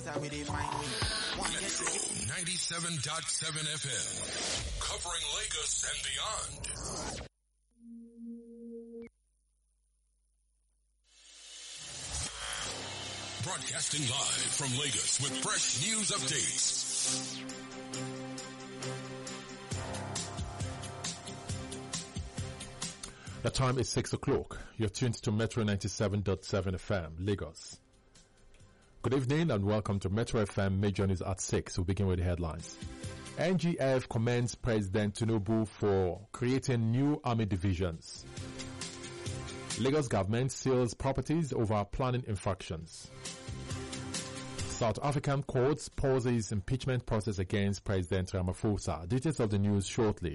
Time they mind me. Metro 97.7 FM. Covering Lagos and beyond. Broadcasting live from Lagos with fresh news updates. The time is 6 o'clock. You're tuned to Metro 97.7 FM, Lagos. Good evening and welcome to Metro FM Major News at 6. We'll begin with the headlines. NGF commends President Tinubu for creating new army divisions. Lagos government seals properties over planning infractions. South African courts pauses impeachment process against President Ramaphosa. Details of the news shortly.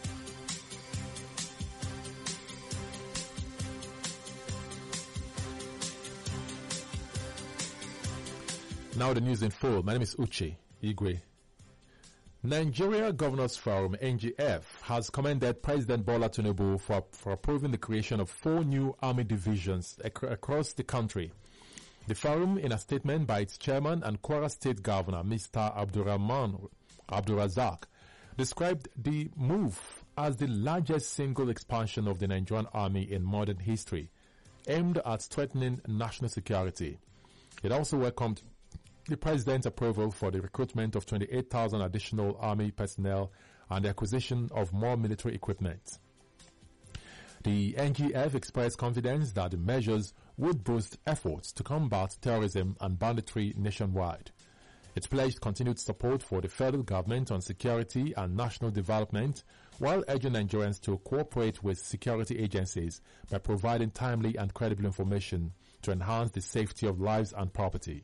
Now the news in full. My name is Uche Igwe. Nigeria Governors Forum, NGF, has commended President Bola Tinubu for approving the creation of 4 new army divisions across the country. The forum, in a statement by its chairman and Kwara State Governor, Mr. Abdulrazak, described the move as the largest single expansion of the Nigerian army in modern history, aimed at strengthening national security. It also welcomed the President's approval for the recruitment of 28,000 additional army personnel and the acquisition of more military equipment. The NGF expressed confidence that the measures would boost efforts to combat terrorism and banditry nationwide. It pledged continued support for the federal government on security and national development, while urging Nigerians to cooperate with security agencies by providing timely and credible information to enhance the safety of lives and property.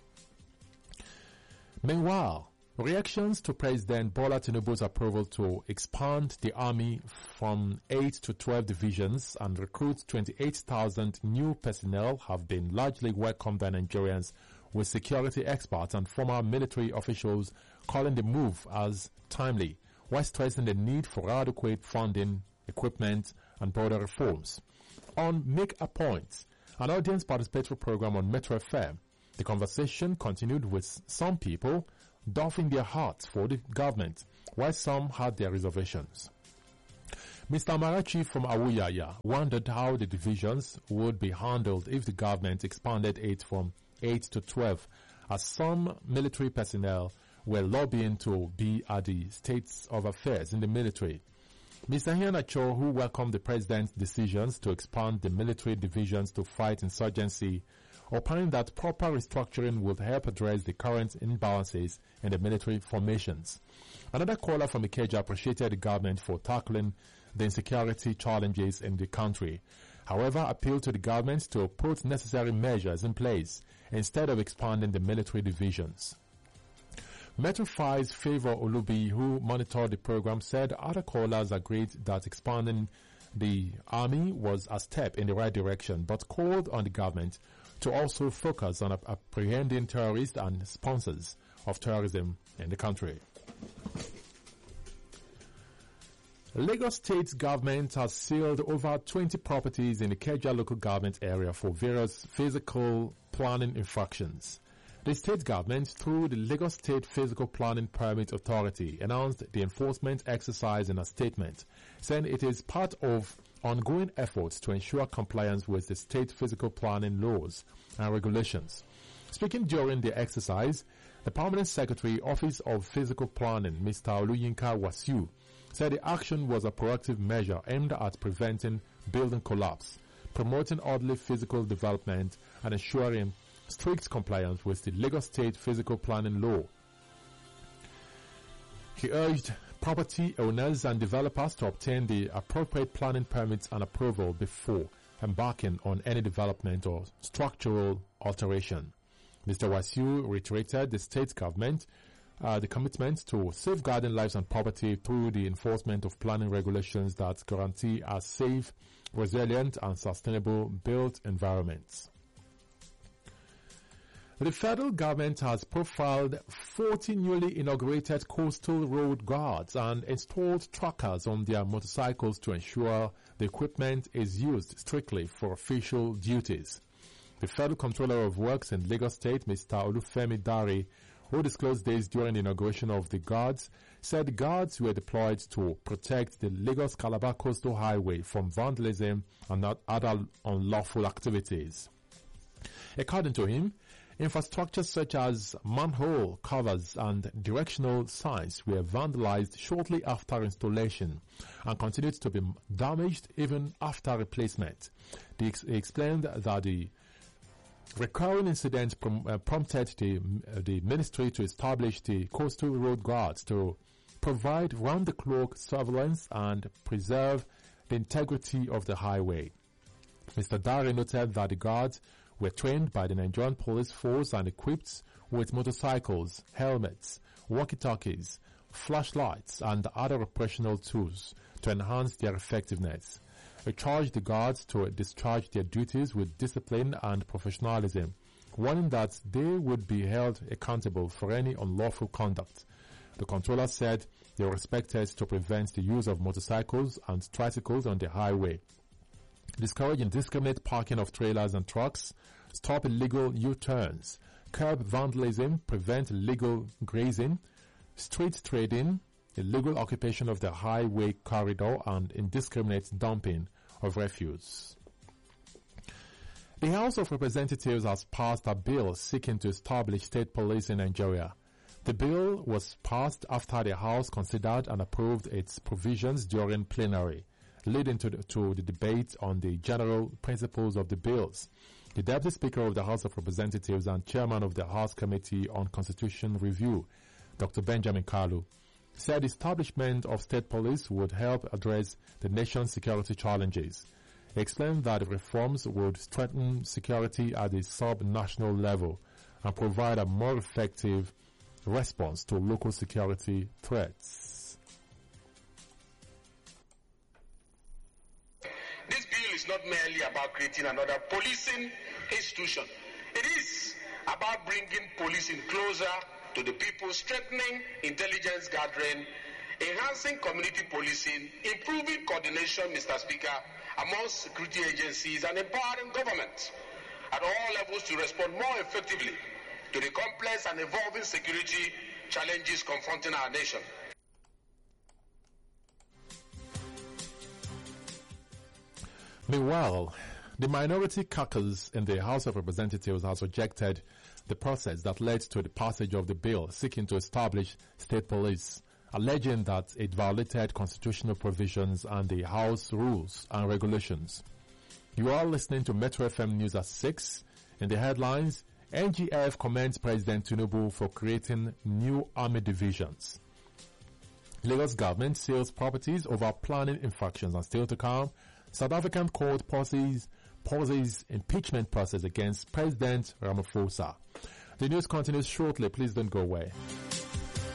Meanwhile, reactions to President Bola Tinubu's approval to expand the army from 8 to 12 divisions and recruit 28,000 new personnel have been largely welcomed by Nigerians, with security experts and former military officials calling the move as timely, while stressing the need for adequate funding, equipment, and broader reforms. On Make a Point, an audience participatory program on Metro FM, the conversation continued with some people doffing their hearts for the government, while some had their reservations. Mr. Amarachi from Awuyaya wondered how the divisions would be handled if the government expanded it from 8 to 12, as some military personnel were lobbying to be at the states of affairs in the military. Mr. Hianacho, who welcomed the president's decisions to expand the military divisions to fight insurgency, opined that proper restructuring would help address the current imbalances in the military formations. Another caller from Ikeja appreciated the government for tackling the insecurity challenges in the country. However, appealed to the government to put necessary measures in place instead of expanding the military divisions. Metro 5's Favor Olubi, who monitored the program, said other callers agreed that expanding the army was a step in the right direction, but called on the government to also focus on apprehending terrorists and sponsors of terrorism in the country. Lagos State government has sealed over 20 properties in the Ikeja local government area for various physical planning infractions. The state government, through the Lagos State Physical Planning Permit Authority, announced the enforcement exercise in a statement, saying it is part of ongoing efforts to ensure compliance with the state physical planning laws and regulations. Speaking during the exercise, the Permanent Secretary, Office of Physical Planning, Mr. Oluyinka Wasiu, said the action was a proactive measure aimed at preventing building collapse, promoting orderly physical development, and ensuring strict compliance with the Lagos State Physical Planning Law. He urged property owners and developers to obtain the appropriate planning permits and approval before embarking on any development or structural alteration. Mr. Wasiu reiterated the state government the commitment to safeguarding lives and property through the enforcement of planning regulations that guarantee a safe, resilient, and sustainable built environments. The federal government has profiled 40 newly inaugurated coastal road guards and installed trackers on their motorcycles to ensure the equipment is used strictly for official duties. The Federal Controller of Works in Lagos State, Mr. Olufemi Dare, who disclosed this during the inauguration of the guards, said the guards were deployed to protect the Lagos-Calabar Coastal Highway from vandalism and other unlawful activities. According to him, infrastructure such as manhole covers and directional signs were vandalized shortly after installation and continued to be damaged even after replacement. He explained that the recurring incident prompted the ministry to establish the Coastal Road Guards to provide round-the-clock surveillance and preserve the integrity of the highway. Mr. Dare noted that the guards were trained by the Nigerian Police Force and equipped with motorcycles, helmets, walkie-talkies, flashlights, and other operational tools to enhance their effectiveness. He charged the guards to discharge their duties with discipline and professionalism, warning that they would be held accountable for any unlawful conduct. The controller said they were expected to prevent the use of motorcycles and tricycles on the highway, discourage indiscriminate parking of trailers and trucks, stop illegal U-turns, curb vandalism, prevent illegal grazing, street trading, illegal occupation of the highway corridor, and indiscriminate dumping of refuse. The House of Representatives has passed a bill seeking to establish state police in Nigeria. The bill was passed after the House considered and approved its provisions during plenary, leading to the debate on the general principles of the bills. The Deputy Speaker of the House of Representatives and Chairman of the House Committee on Constitution Review, Dr. Benjamin Kalu, said establishment of state police would help address the nation's security challenges. He explained that the reforms would strengthen security at the sub-national level and provide a more effective response to local security threats. This bill is not merely about creating another policing institution. It is about bringing policing closer to the people, strengthening intelligence gathering, enhancing community policing, improving coordination, Mr. Speaker, amongst security agencies, and empowering government at all levels to respond more effectively to the complex and evolving security challenges confronting our nation. Meanwhile, the minority caucus in the House of Representatives has rejected the process that led to the passage of the bill seeking to establish state police, alleging that it violated constitutional provisions and the House rules and regulations. You are listening to Metro FM News at 6. In the headlines, NGF commends President Tinubu for creating new army divisions. Lagos government sells properties over planning infractions, and still to come, South African court pauses impeachment process against President Ramaphosa. The news continues shortly. Please don't go away.